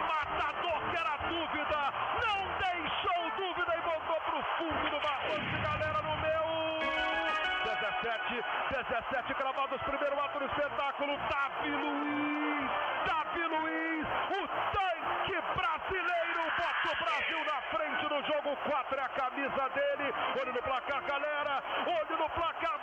matador que era dúvida, não deixou dúvida e botou pro fundo do bastante, galera, no meu 17 cravados, primeiro ato do espetáculo, Davi Luiz, o tanque brasileiro, bota o Brasil na frente no jogo, 4 é a camisa dele, olho no placar, galera, olho no placar,